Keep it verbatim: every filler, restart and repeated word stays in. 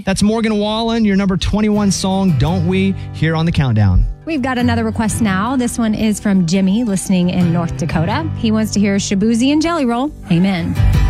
That's Morgan Wallen, your number twenty-one song, Don't We, here on the Countdown. We've got another request now. This one is from Jimmy, listening in North Dakota. He wants to hear Shaboozey and Jelly Roll. Amen.